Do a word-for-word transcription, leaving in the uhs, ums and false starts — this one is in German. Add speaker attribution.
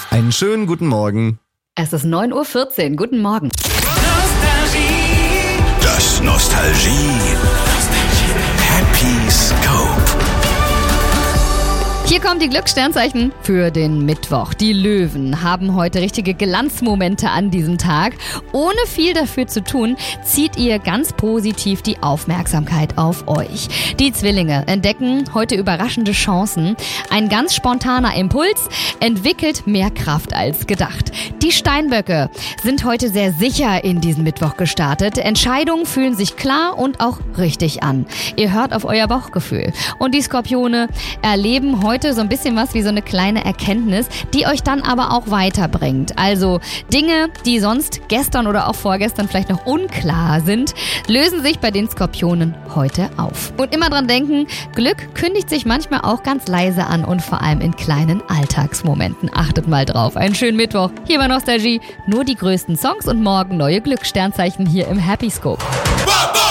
Speaker 1: Einen schönen guten Morgen.
Speaker 2: Es ist neun Uhr vierzehn. Guten Morgen.
Speaker 3: Das Nostalgie Happy Scope.
Speaker 2: Hier kommen die Glückssternzeichen für den Mittwoch. Die Löwen haben heute richtige Glanzmomente an diesem Tag. Ohne viel dafür zu tun, zieht ihr ganz positiv die Aufmerksamkeit auf euch. Die Zwillinge entdecken heute überraschende Chancen. Ein ganz spontaner Impuls entwickelt mehr Kraft als gedacht. Die Steinböcke sind heute sehr sicher in diesen Mittwoch gestartet. Entscheidungen fühlen sich klar und auch richtig an. Ihr hört auf euer Bauchgefühl. Und die Skorpione erleben heute so ein bisschen was wie so eine kleine Erkenntnis, die euch dann aber auch weiterbringt. Also Dinge, die sonst gestern oder auch vorgestern vielleicht noch unklar sind, lösen sich bei den Skorpionen heute auf. Und immer dran denken, Glück kündigt sich manchmal auch ganz leise an und vor allem in kleinen Alltagsmomenten. Achtet mal drauf. Einen schönen Mittwoch. Hier bei Nostalgie nur die größten Songs und morgen neue Glückssternzeichen hier im Happy Scope.